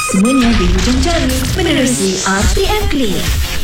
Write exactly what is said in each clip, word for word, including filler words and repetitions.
Semuanya di hujung jari menerusi R T M Click.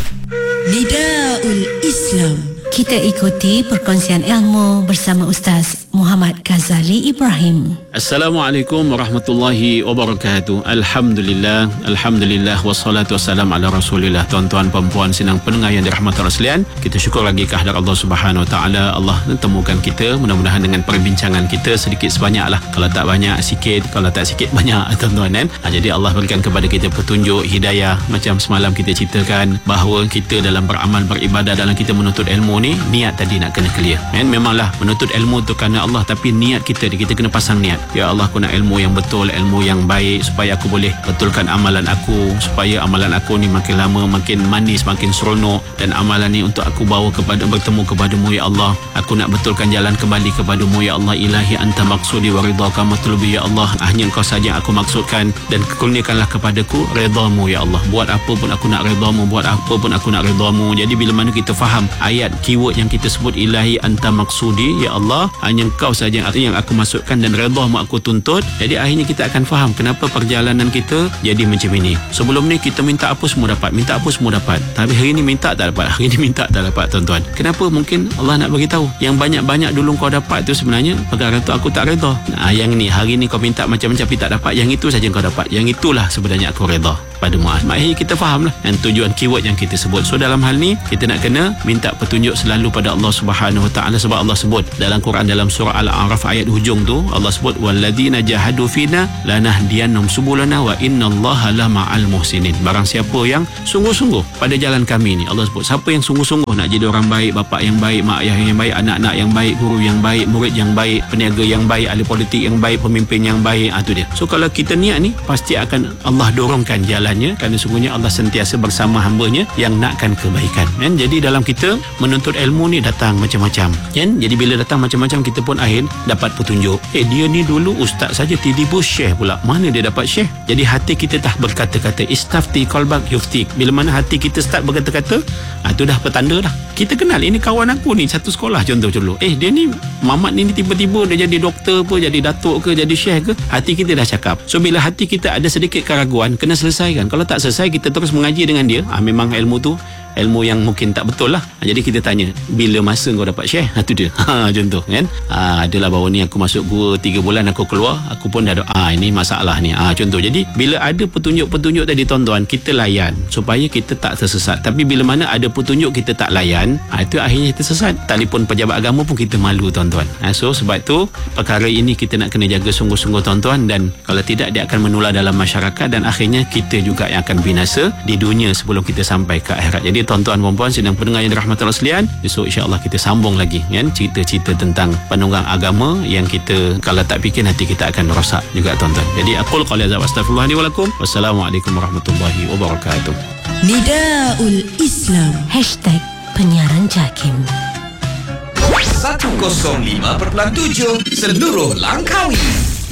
Nidaul Islam. Kita ikuti perkongsian ilmu bersama Ustaz Muhammad Ghazali Ibrahim. Assalamualaikum warahmatullahi wabarakatuh. Alhamdulillah, Alhamdulillah wassalatu wassalam ala rasulillah. Tuan-tuan, perempuan, sinang pendengar yang dirahmati Allah sekalian, kita syukur lagi kehadirat Allah Subhanahu Wa Taala. Allah temukan kita, mudah-mudahan dengan perbincangan kita sedikit sebanyak lah. Kalau tak banyak, sikit. Kalau tak sikit, banyak, tuan-tuan kan. Ha, jadi Allah berikan kepada kita petunjuk, hidayah. Macam semalam kita ceritakan bahawa kita dalam beramal, beribadah, dalam kita menuntut ilmu ni, niat tadi nak kena clear kan? Memanglah menuntut ilmu tu kerana Allah, tapi niat kita kita kena pasang niat. Ya Allah, aku nak ilmu yang betul, ilmu yang baik, supaya aku boleh betulkan amalan aku, supaya amalan aku ni makin lama makin manis, makin seronok, dan amalan ni untuk aku bawa kepada bertemu kepadamu ya Allah. Aku nak betulkan jalan kembali kepadamu ya Allah. Ilahi anta maksudi wa ridhaka matlubi ya Allah. Hanya engkau saja yang aku maksudkan, dan kurniakanlah kepadaku redamu ya Allah. Buat apa pun aku nak redamu, buat apa pun aku nak redamu. Jadi bila mana kita faham ayat keyword yang kita sebut, ilahi anta maksudi ya Allah, hanya engkau saja yang aku masukkan dan redamu aku tuntut, jadi akhirnya kita akan faham kenapa perjalanan kita jadi macam ini. Sebelum ni kita minta apa semua dapat, minta apa semua dapat, tapi hari ni minta tak dapat, hari ni minta tak dapat, tuan-tuan. Kenapa? Mungkin Allah nak beritahu yang banyak-banyak dulu kau dapat tu sebenarnya perkara tu aku tak reda. Nah, yang ni hari ni kau minta macam-macam tapi tak dapat, yang itu saja kau dapat, yang itulah sebenarnya aku reda pada mu'ah. Akhirnya kita faham lah yang tujuan keyword yang kita sebut. So dalam hal ni kita nak kena minta petunjuk selalu pada Allah Subhanahu Wa Taala, sebab Allah sebut dalam Quran dalam surah Al-A'raf ayat hujung tu, Allah sebut walladzina jahadu fina lanahdiyannahum subulana wa innallaha lama'al muhsinin. Barang siapa yang sungguh-sungguh pada jalan kami ni, Allah sebut siapa yang sungguh-sungguh nak jadi orang baik, bapa yang baik, mak ayah yang baik, anak-anak yang baik, guru yang baik, murid yang baik, peniaga yang baik, ahli politik yang baik, pemimpin yang baik, ah tu dia. So kalau kita niat ni, pasti akan Allah dorongkan jalannya, kerana sungguhnya Allah sentiasa bersama hamba-Nya yang nakkan kebaikan kan? Jadi dalam kita menuntut ilmu ni datang macam-macam kan? Jadi bila datang macam-macam, kita pun akhir dapat petunjuk. Eh, dia ni dulu ustaz saja, tiba-tiba syekh pula. Mana dia dapat syekh? Jadi hati kita dah berkata-kata, istafti qalbak yuftik. Bila mana hati kita start berkata-kata, ah, tu dah petanda dah. Kita kenal, ini kawan aku ni satu sekolah contoh dulu. Eh, dia ni Mamat ni tiba-tiba dia jadi doktor apa, jadi datuk ke, jadi syekh ke, hati kita dah cakap. So bila hati kita ada sedikit keraguan, kena selesaikan. Kalau tak selesai, kita terus mengaji dengan dia, ah, memang ilmu tu ilmu yang mungkin tak betul lah. Jadi kita tanya, bila masa kau dapat share? Ha, tu dia. Ha, contoh kan. Ha, adalah bahawa ni aku masuk gua tiga bulan aku keluar, aku pun dah ada, ah, ini masalah ni. Ha, contoh. Jadi bila ada petunjuk-petunjuk tadi tuan-tuan, kita layan supaya kita tak tersesat. Tapi bila mana ada petunjuk kita tak layan, ha, itu akhirnya kita sesat. Telefon pejabat agama pun kita malu tuan-tuan. Ha, so sebab tu perkara ini kita nak kena jaga sungguh-sungguh tuan-tuan, dan kalau tidak dia akan menular dalam masyarakat, dan akhirnya kita juga yang akan binasa di dunia sebelum kita sampai ke akhirat. Jadi tuan-tuan, perempuan, sedang pendengar yang dirahmati Allah sekalian, esok insya-Allah kita sambung lagi kan, cerita-cerita tentang penunggang agama yang kita kalau tak fikir hati kita akan rosak juga tuan-tuan. Jadi aqul qali hadza wa astaghfirullah li wa lakum. Wassalamualaikum warahmatullahi wabarakatuh. Nidaul Islam. Hashtag penyiaran JAKIM. seratus lima perpuluhan tujuh seluruh Langkawi.